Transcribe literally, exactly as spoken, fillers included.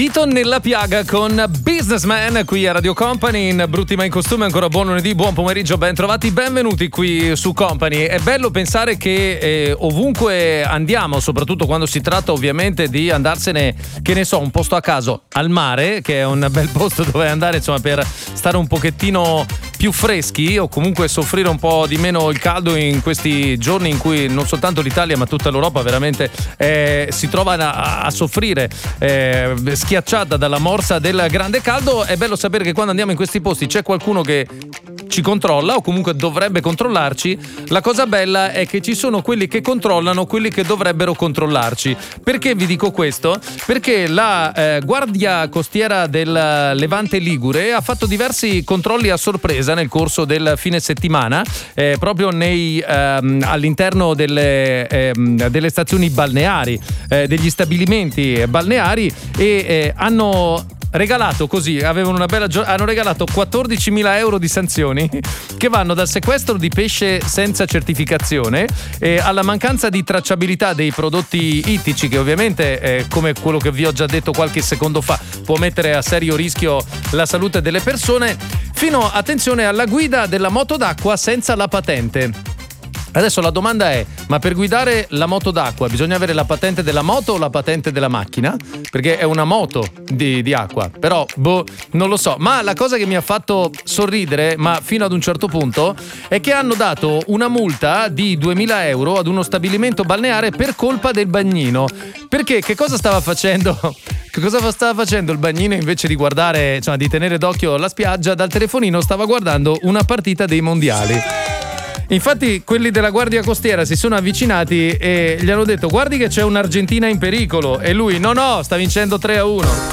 Dito nella piaga con Businessman qui a Radio Company in Brutti ma in costume. Ancora buon lunedì, buon pomeriggio, ben trovati, benvenuti qui su Company. È bello pensare che eh, ovunque andiamo, soprattutto quando si tratta ovviamente di andarsene, che ne so, un posto a caso, al mare, che è un bel posto dove andare insomma per stare un pochettino più freschi o comunque soffrire un po' di meno il caldo in questi giorni in cui non soltanto l'Italia ma tutta l'Europa veramente eh, si trova a, a soffrire eh, schiacciata dalla morsa del grande caldo. È bello sapere che quando andiamo in questi posti c'è qualcuno che ci controlla o comunque dovrebbe controllarci. La cosa bella è che ci sono quelli che controllano quelli che dovrebbero controllarci. Perché vi dico questo? Perché la eh, Guardia Costiera del Levante Ligure ha fatto diversi controlli a sorpresa nel corso del fine settimana, eh, proprio nei, ehm, all'interno delle, ehm, delle stazioni balneari, eh, degli stabilimenti balneari e eh, hanno regalato così, avevano una bella gio- hanno regalato quattordicimila euro di sanzioni che vanno dal sequestro di pesce senza certificazione eh, alla mancanza di tracciabilità dei prodotti ittici, che ovviamente eh, come quello che vi ho già detto qualche secondo fa può mettere a serio rischio la salute delle persone, fino, attenzione, alla guida della moto d'acqua senza la patente. Adesso la domanda è, ma per guidare la moto d'acqua bisogna avere la patente della moto o la patente della macchina? Perché è una moto di, di acqua, però boh, non lo so. Ma la cosa che mi ha fatto sorridere, ma fino ad un certo punto, è che hanno dato una multa di duemila euro ad uno stabilimento balneare per colpa del bagnino. Perché che cosa stava facendo? Che cosa stava facendo il bagnino invece di guardare, insomma, di tenere d'occhio la spiaggia? Dal telefonino stava guardando una partita dei mondiali. Infatti quelli della Guardia Costiera si sono avvicinati e gli hanno detto: guardi che c'è un'Argentina in pericolo, e lui no no sta vincendo tre a uno.